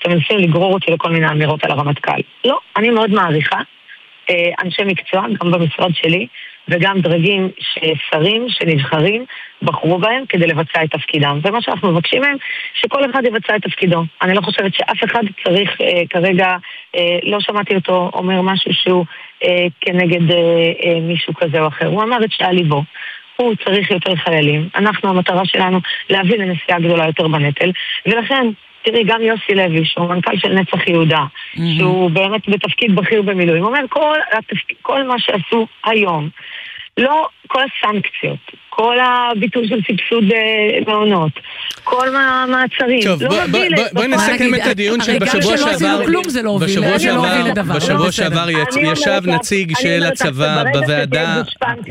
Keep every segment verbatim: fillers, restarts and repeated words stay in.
שמנסים לגרור אותי לכל מיני אמירות על הרמטכ"ל. לא, אני מאוד מעריכה אנשי מקצוע, גם במשרד שלי, וגם דרגים ששרים, שנבחרים, בחרו בהם כדי לבצע את תפקידם. ומה שאנחנו מבקשים מהם, שכל אחד יבצע את תפקידו. אני לא חושבת שאף אחד צריך אה, כרגע, אה, לא שמעתי אותו אומר משהו שהוא אה, כנגד אה, אה, מישהו כזה או אחר. הוא אמר את שעל ליבו. הוא צריך יותר חיילים. אנחנו, המטרה שלנו, להביא לנסיעה גדולה יותר בנטל, ולכן, תראי, גם יוסי לוי, שהוא מנכ"ל של נצח יהודה, mm-hmm. שהוא באמת בתפקיד בכיר במילואים, הוא אומר, כל, התפק... כל מה שעשו היום, לא כל הסנקציות, כל הביטול של סבסוד מעונות, כל המעצרים, טוב, לא בוא, בוא, בוא, בואי נסכם את הדיון שבשבוע שעבר, בשבוע שעבר, בשבוע שעבר ישב נציג של הצבא בוועדה,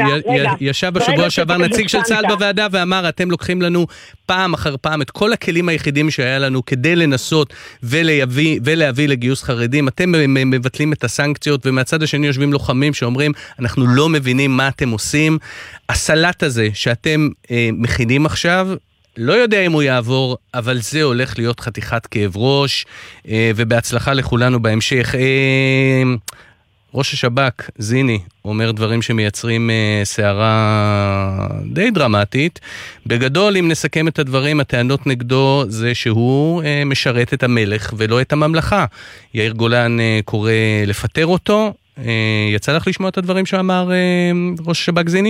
ישב בשבוע שעבר נציג של צה"ל בוועדה ואמר, אתם לוקחים לנו פעם אחר פעם את כל הכלים היחידים שהיה לנו כדי לנסות ולהביא, ולהביא לגיוס חרדים, אתם מבטלים את הסנקציות, ומהצד השני יושבים לוחמים שאומרים, אנחנו לא מבינים מה אתם עושים. הסלט הזה שאתם אה, מכינים עכשיו, לא יודע אם הוא יעבור, אבל זה הולך להיות חתיכת כאב ראש, אה, ובהצלחה לכולנו בהמשך. אה, ראש השב"כ, זיני, אומר דברים שמייצרים אה, שערה די דרמטית. בגדול, אם נסכם את הדברים, הטענות נגדו זה שהוא אה, משרת את המלך ולא את הממלכה. יאיר גולן אה, קורא לפטר אותו. אה, יצא לך לשמוע את הדברים שאמר אה, ראש השב"כ זיני?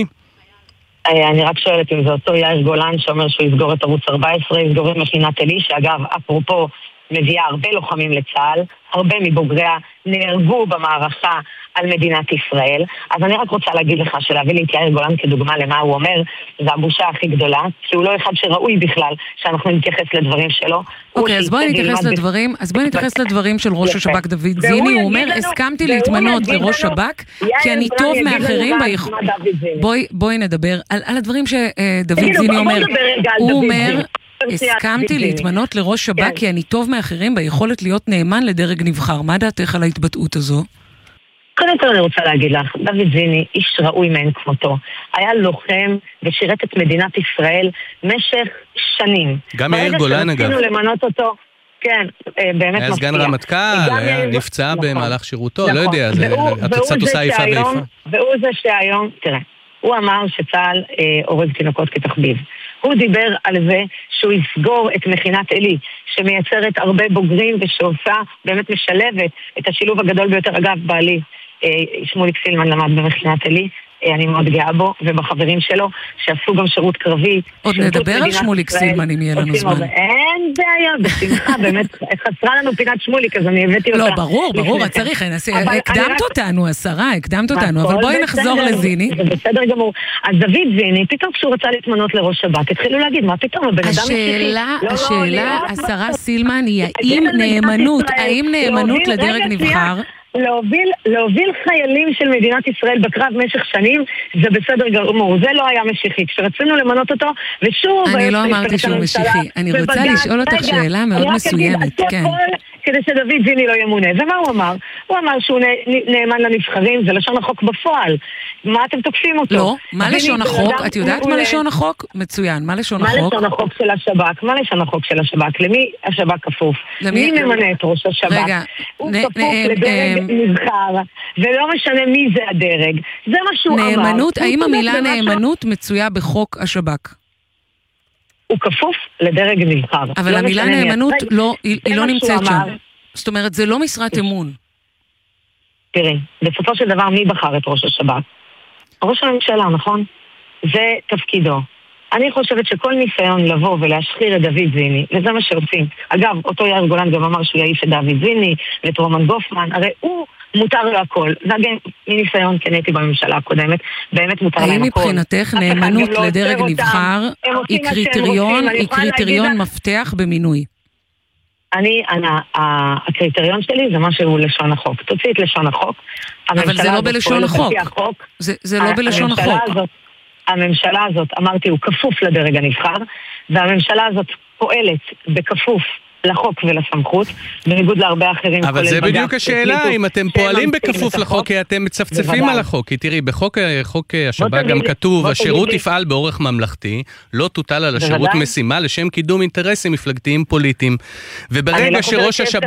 אני רק שואלת אם זה אותו יאיר גולן שאומר שהוא יסגור את ערוץ ארבע עשרה, יסגור את מכינת עלי, שאגב, אפרופו, מביאה הרבה לוחמים לצה"ל, הרבה מבוגריה נהרגו במערכה על מדינת ישראל. אז אני רק רוצה להגיד לך שלהביא לי את יאיר גולן כדוגמה למה הוא אומר, זה הבושה הכי גדולה, כי הוא לא אחד שראוי בכלל שאנחנו נתייחס לדברים שלו. אוקיי, אז בואי נתייחס לדברים, אז בואי נתייחס לדברים של ראש השב"כ דוד זיני. הוא אומר, הסכמתי להתמנות לראש שב"כ, כי אני טוב מאחרים ביכולת. בואי נדבר על הדברים שדוד זיני אומר. הוא אומר, הסכמתי להתמנות לראש שב"כ כי אני טוב מאחרים ביכולת להיות נאמן לדרג נבחר. מה דעתך על ההתבטאות הזו? קודם כל אני רוצה להגיד לך, דוד זיני, איש ראוי מאין כמותו. היה לוחם ושירת את מדינת ישראל משך שנים. גם יאיר גולן אגב. רצינו למנות אותו, כן, באמת מפתיע. היה סגן רמטכ"ל, היה נפצע במהלך שירותו, לא יודע, את קצת עושה איפה ואיפה. והוא זה שהיום, תראה, הוא אמר שצה"ל אורז תינוקות כתחביב. הוא דיבר על זה שהוא יסגור את מכינת עלי, שמייצרת הרבה בוגרים ושעושה, באמת משלבת את השילוב הגדול ביותר. אגב, בעלי, שמוליק סילמן למד במכינת עלי, אני מאוד גאה בו, ובחברים שלו, שעשו גם שירות קרבי. עוד נדבר על שמוליק סילמן, אם יהיה לנו זמן. אין בעיה, בשמחה, באמת, חסרה לנו פינת שמוליק, אז אני הבאתי אותה. לא, ברור, ברור, את צריך, הקדמת אותנו, השרה, הקדמת אותנו, אבל בואי נחזור לזיני. זה בסדר גמור. אז דוד זיני, פתאום כשהוא רצה להתמנות לראש שב"כ, התחילו להגיד, מה פתאום, הבן אדם משיחי. השאלה, השרה סילמן, היא האם נאמנות, האם נאמנות לדרג נבחר? להוביל, להוביל חיילים של מדינת ישראל בקרב משך שנים, זה בסדר גמור, זה לא היה משיחי. כשרצינו למנות אותו, ושוב... אני לא אמרתי שהוא משיחי, אני רוצה לשאול אותך שאלה מאוד מסוימת, כן. כדי שדוד זיני לא ימונה. ומה הוא אמר? הוא אמר שהוא נאמן לנבחרים, זה לשון החוק בפועל. מה אתם תוקפים אותו? לא, מה לשון החוק? את יודעת מה לשון החוק? מצוין, מה לשון החוק? מה לשון החוק של השב"כ? מה לשון החוק של השב"כ? למי השב"כ כפוף? מי ממנה את ראש השב"כ? הוא כפוף לדרג נבחר, ולא משנה מי זה הדרג. זה מה שהוא אמר. נאמנות, האם המילה נאמנות מצויה בחוק השב"כ? הוא כפוף לדרג נבחר. אבל המילה נאמנות היא לא נמצאת שם. זאת אומרת, זה לא משרת אמון. תראי, בסופו של דבר מי בחר את ראש השב"כ? ראש הממשלה, נכון? זה תפקידו. אני חושבת שכל ניסיון לבוא ולהשחיר את דוד זיני, וזה מה שעושים. אגב, אותו יאיר גולן גם אמר שהוא יעיף את דוד זיני, ואת רומן גופמן, הרי הוא מותר לו הכל. זה גם מניסיון, כן הייתי בממשלה הקודמת, באמת מותר להם הכל. האם מבחינתך נאמנות לדרג נבחר היא קריטריון, היא קריטריון מפתח במינוי? אני, הקריטריריון שלי זה משהו לשון החוק. תוציא את לשון החוק. אבל זה לא בלשון החוק. זה לא בלשון החוק. הממשלה הזאת, אמרתי, הוא כפוף לדרג הנבחר, והממשלה הזאת פועלת בכפוף לחוק ולסמכות, בניגוד להרבה אחרים. אבל זה בדיוק השאלה, אם אתם פועלים בכפוף לחוק, כי אתם מצפצפים על החוק. כי תראי, בחוק השב"כ גם כתוב, השירות יפעל באורח ממלכתי, לא תוטל על השירות משימה לשם קידום אינטרסים מפלגתיים פוליטיים. וברגע שראש השב"כ